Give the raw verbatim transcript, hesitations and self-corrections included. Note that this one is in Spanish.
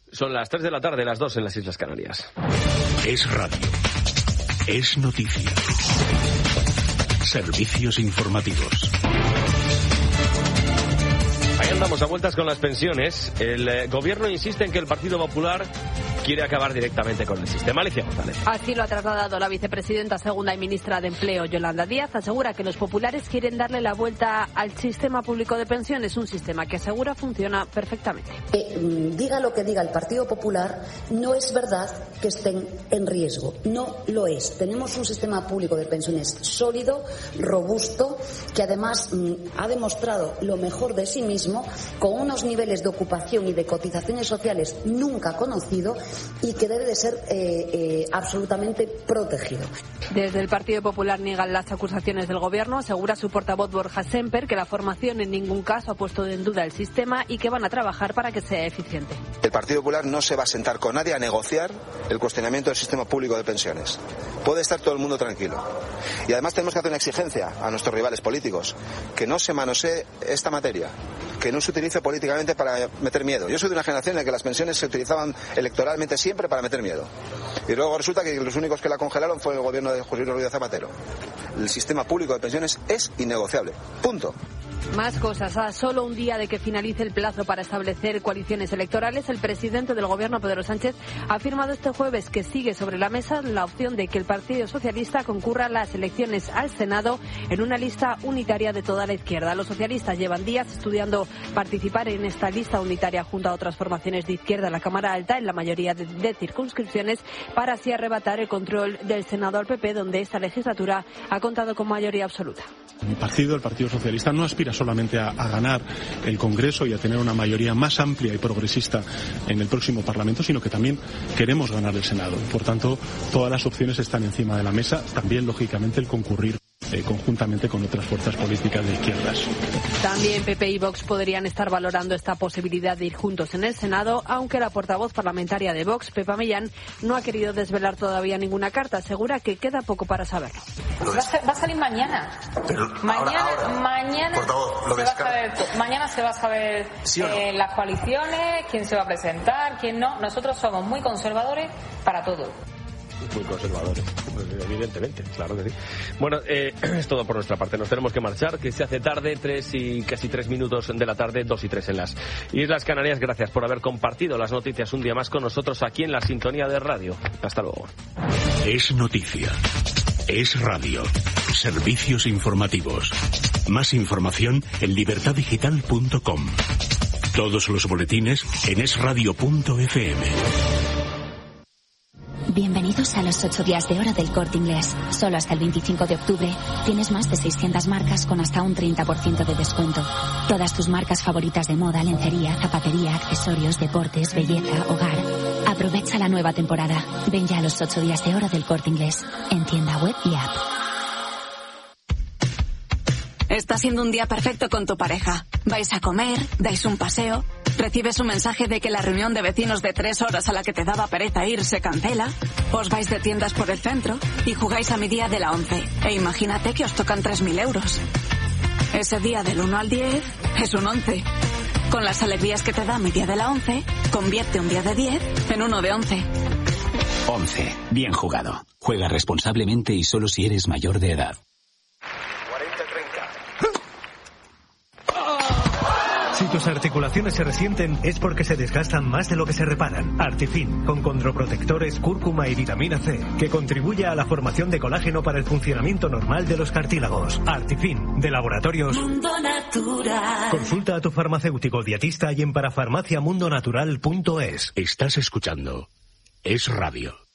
Son las tres de la tarde, las dos en las Islas Canarias. Es radio. Es noticia. Servicios informativos. Ahí andamos a vueltas con las pensiones. El eh, gobierno insiste en que el Partido Popular quiere acabar directamente con el sistema. Alicia González. Así lo ha trasladado la vicepresidenta segunda y ministra de Empleo, Yolanda Díaz. Asegura que los populares quieren darle la vuelta al sistema público de pensiones, un sistema que asegura funciona perfectamente. Eh, diga lo que diga el Partido Popular, no es verdad que estén en riesgo. No lo es. Tenemos un sistema público de pensiones sólido, robusto, que además mm, ha demostrado lo mejor de sí mismo, con unos niveles de ocupación y de cotizaciones sociales nunca conocidos, y que debe de ser eh, eh, absolutamente protegido. Desde el Partido Popular niegan las acusaciones del Gobierno. Asegura su portavoz Borja Semper que la formación en ningún caso ha puesto en duda el sistema y que van a trabajar para que sea eficiente. El Partido Popular no se va a sentar con nadie a negociar el cuestionamiento del sistema público de pensiones. Puede estar todo el mundo tranquilo. Y además tenemos que hacer una exigencia a nuestros rivales políticos, que no se manosee esta materia, que no se utilice políticamente para meter miedo. Yo soy de una generación en la que las pensiones se utilizaban electoralmente siempre para meter miedo. Y luego resulta que los únicos que la congelaron fue el gobierno de José Luis Rodríguez Zapatero. El sistema público de pensiones es innegociable. Punto. Más cosas. A solo un día de que finalice el plazo para establecer coaliciones electorales, el presidente del Gobierno, Pedro Sánchez, ha afirmado este jueves que sigue sobre la mesa la opción de que el Partido Socialista concurra a las elecciones al Senado en una lista unitaria de toda la izquierda. Los socialistas llevan días estudiando participar en esta lista unitaria junto a otras formaciones de izquierda en la Cámara Alta, en la mayoría de, de circunscripciones, para así arrebatar el control del Senado al P P, donde esta legislatura ha contado con mayoría absoluta. Mi partido, el Partido Socialista, no aspira solamente a, a ganar el Congreso y a tener una mayoría más amplia y progresista en el próximo Parlamento, sino que también queremos ganar el Senado. Por tanto, todas las opciones están encima de la mesa, también, lógicamente, el concurrir Eh, conjuntamente con otras fuerzas políticas de izquierdas. También P P y Vox podrían estar valorando esta posibilidad de ir juntos en el Senado, aunque la portavoz parlamentaria de Vox, Pepa Millán, no ha querido desvelar todavía ninguna carta. Asegura que queda poco para saberlo. Va a, va a salir mañana. Pero mañana, ahora, ahora. mañana, Portavoz, lo se va a saber, mañana se va a saber ¿Sí o no? eh, las coaliciones, quién se va a presentar, quién no. Nosotros somos muy conservadores para todo. Muy conservadores, evidentemente, claro que sí. Bueno, eh, es todo por nuestra parte. Nos tenemos que marchar, que se hace tarde, tres y casi tres minutos de la tarde, dos y tres en las Islas Canarias. Gracias por haber compartido las noticias un día más con nosotros aquí en la sintonía de radio. Hasta luego. Es noticia. Es radio. Servicios informativos. Más información en libertad digital punto com. Todos los boletines en es radio punto efe eme. Bienvenidos a los ocho días de hora del Corte Inglés. Solo hasta el veinticinco de octubre tienes más de seiscientas marcas con hasta un treinta por ciento de descuento. Todas tus marcas favoritas de moda, lencería, zapatería, accesorios, deportes, belleza, hogar. Aprovecha la nueva temporada. Ven ya a los ocho días de hora del Corte Inglés en tienda web y app. Está siendo un día perfecto con tu pareja. Vais a comer, dais un paseo, recibes un mensaje de que la reunión de vecinos de tres horas a la que te daba pereza ir se cancela, os vais de tiendas por el centro y jugáis a mi día de la once. E imagínate que os tocan tres mil euros. Ese día del uno al diez es un once. Con las alegrías que te da mi día de la once, convierte un día de diez en uno de once. once. Bien jugado. Juega responsablemente y solo si eres mayor de edad. Si tus articulaciones se resienten es porque se desgastan más de lo que se reparan. Artifin, con condroprotectores, cúrcuma y vitamina C, que contribuye a la formación de colágeno para el funcionamiento normal de los cartílagos. Artifin, de Laboratorios Mundo Natural. Consulta a tu farmacéutico dietista y en parafarmaciamundonatural punto es. Estás escuchando Es Radio.